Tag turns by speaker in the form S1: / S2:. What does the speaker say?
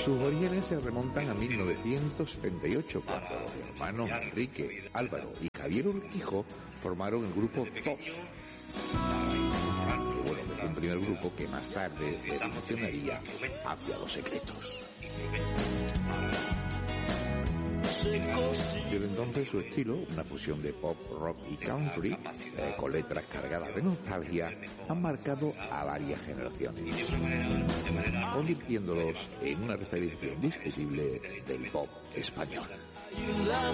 S1: Sus orígenes se remontan a 1978, cuando los hermanos Enrique, Álvaro y Javier Urquijo formaron el grupo TOS. Que fue un primer grupo que más tarde evolucionaría hacia Los Secretos. Desde entonces su estilo, una fusión de pop, rock y country, con letras cargadas de nostalgia, han marcado a varias generaciones, convirtiéndolos en una referencia indiscutible del pop español.